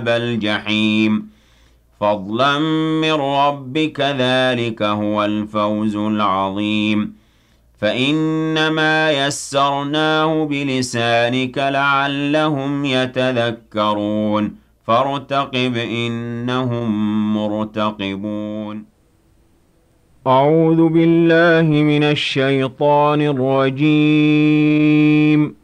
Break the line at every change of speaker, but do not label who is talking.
الجحيم فضلا من ربك ذلك هو الفوز العظيم فإنما يسرناه بلسانك لعلهم يتذكرون فارتقب إنهم مرتقبون أعوذ بالله من الشيطان الرجيم